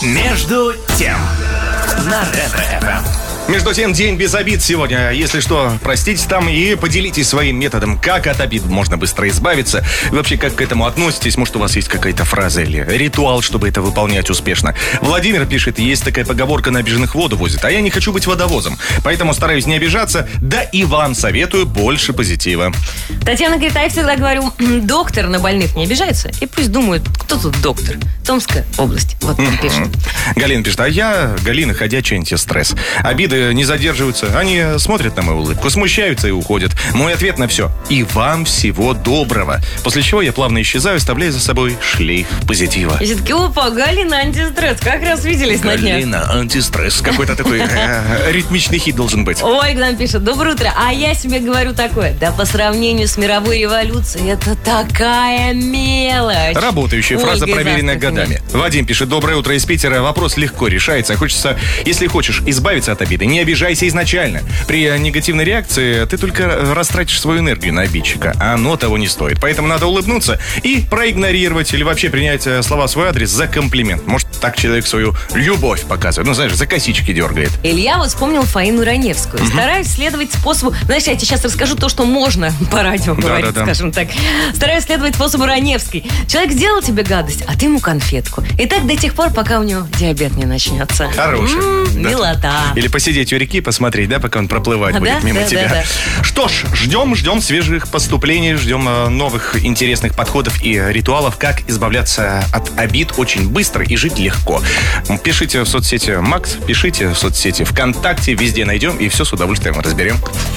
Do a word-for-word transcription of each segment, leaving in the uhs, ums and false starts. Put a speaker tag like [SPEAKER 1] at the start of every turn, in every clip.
[SPEAKER 1] Между тем на Ретро-эф эм.
[SPEAKER 2] Между тем, день без обид сегодня. Если что, простите там и поделитесь своим методом, как от обид можно быстро избавиться. И вообще, как к этому относитесь? Может, у вас есть какая-то фраза или ритуал, чтобы это выполнять успешно? Владимир пишет, есть такая поговорка: на обиженных воду возят. А я не хочу быть водовозом, поэтому стараюсь не обижаться. Да и вам советую больше позитива.
[SPEAKER 3] Татьяна говорит, а я всегда говорю, доктор на больных не обижается. И пусть думают, кто тут доктор. Томская область. Вот он пишет.
[SPEAKER 2] Галина пишет, а я, Галина, ходячий антистресс. Обиды не задерживаются. Они смотрят на мою улыбку, смущаются и уходят. Мой ответ на все: и вам всего доброго. После чего я плавно исчезаю, оставляя за собой шлейф позитива.
[SPEAKER 3] И все-таки, опа, Галина антистресс. Как раз виделись на днях.
[SPEAKER 2] Галина антистресс. Какой-то такой ритмичный хит должен быть.
[SPEAKER 3] Ольга нам пишет, доброе утро. А я себе говорю такое: да по сравнению с мировой революцией это такая мелочь.
[SPEAKER 2] Работающая фраза, проверенная годами. Вадим пишет, доброе утро из Питера. Вопрос легко решается. Хочется, если хочешь избавиться от обиды, не обижайся изначально. При негативной реакции ты только растратишь свою энергию на обидчика, а оно того не стоит. Поэтому надо улыбнуться и проигнорировать или вообще принять слова в свой адрес за комплимент. Может, так человек свою любовь показывает. Ну, знаешь, за косички дергает.
[SPEAKER 3] Илья вот вспомнил Фаину Раневскую. Mm-hmm. Стараюсь следовать способу... Знаешь, я тебе сейчас расскажу то, что можно по радио да, говорить, да, да. скажем так. Стараюсь следовать способу Раневской. Человек сделал тебе гадость, а ты ему конфетку. И так до тех пор, пока у него диабет не начнется.
[SPEAKER 2] Хороший.
[SPEAKER 3] М-м, да. Милота.
[SPEAKER 2] Или посидеть у реки, посмотреть, да, пока он проплывать а, будет да? мимо
[SPEAKER 3] да,
[SPEAKER 2] тебя.
[SPEAKER 3] Да, да.
[SPEAKER 2] Что ж, ждем, ждем свежих поступлений, ждем э, новых интересных подходов и ритуалов, как избавляться от обид очень быстро и жить легко. Пишите в соцсети Макс, пишите в соцсети ВКонтакте, везде найдем и все с удовольствием разберем.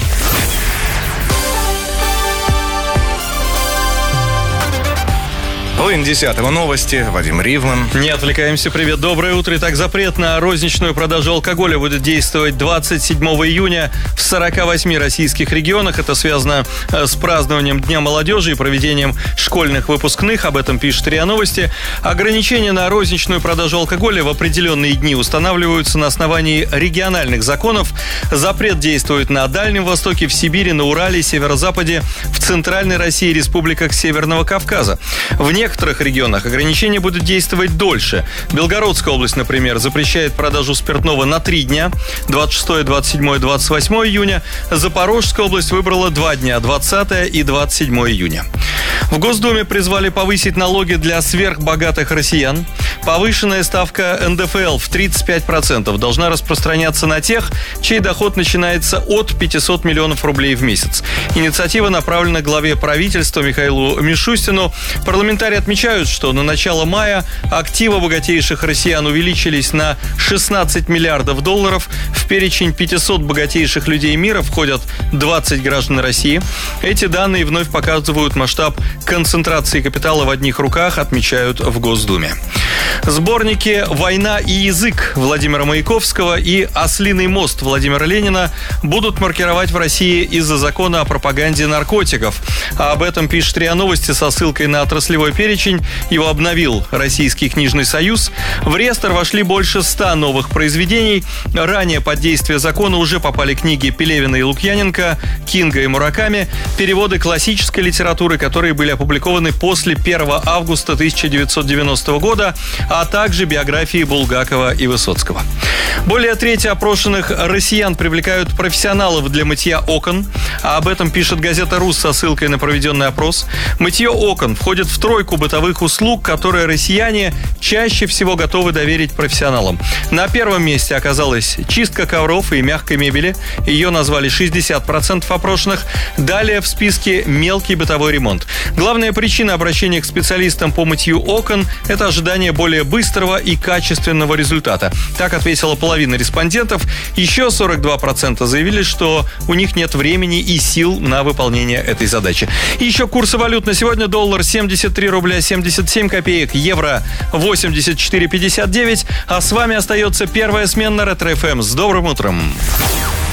[SPEAKER 2] Половина десятого. Новости. Вадим Ривман.
[SPEAKER 4] Не отвлекаемся. Привет, доброе утро. Итак, запрет на розничную продажу алкоголя будет действовать двадцать седьмого июня в сорока восьми российских регионах. Это связано с празднованием Дня молодежи и проведением школьных выпускных. Об этом пишет РИА Новости. Ограничения на розничную продажу алкоголя в определенные дни устанавливаются на основании региональных законов. Запрет действует на Дальнем Востоке, в Сибири, на Урале, Северо-Западе, в Центральной России и республиках Северного Кавказа. В некоторых В некоторых регионах ограничения будут действовать дольше. Белгородская область, например, запрещает продажу спиртного на три дня, двадцать шестого, двадцать седьмого, двадцать восьмого июня. Запорожская область выбрала два дня, двадцатого и двадцать седьмого июня. В Госдуме призвали повысить налоги для сверхбогатых россиян. Повышенная ставка эн дэ эф эл в тридцать пять процентов должна распространяться на тех, чей доход начинается от пятисот миллионов рублей в месяц. Инициатива направлена главе правительства Михаилу Мишустину. Парламентарии отмечают, что на начало мая активы богатейших россиян увеличились на шестнадцать миллиардов долларов. В перечень пятисот богатейших людей мира входят двадцать граждан России. Эти данные вновь показывают масштаб концентрации капитала в одних руках, отмечают в Госдуме. Сборники «Война и язык» Владимира Маяковского и «Ослиный мост» Владимира Ленина будут маркировать в России из-за закона о пропаганде наркотиков. А об этом пишет РИА Новости со ссылкой на отраслевой перечень. Его обновил Российский книжный союз. В реестр вошли больше ста новых произведений. Ранее под действие закона уже попали книги Пелевина и Лукьяненко, Кинга и Мураками, переводы классической литературы, которые были опубликованы после первого августа тысяча девятьсот девяностого года, а также биографии Булгакова и Высоцкого. Более трети опрошенных россиян привлекают профессионалов для мытья окон. А об этом пишет газета «Рус» со ссылкой на проведенный опрос. Мытье окон входит в тройку бытовых услуг, которые россияне чаще всего готовы доверить профессионалам. На первом месте оказалась чистка ковров и мягкой мебели. Ее назвали шестьдесят процентов опрошенных. Далее в списке мелкий бытовой ремонт. Главная причина обращения к специалистам по мытью окон – это ожидание более быстрого и качественного результата. Так ответила половина респондентов. Еще сорок два процента заявили, что у них нет времени и сил на выполнение этой задачи. И еще курсы валют на сегодня. Доллар семьдесят три рубля семьдесят семь копеек, евро восемьдесят четыре пятьдесят девять. А с вами остается первая смена Ретро-эф эм. С добрым утром!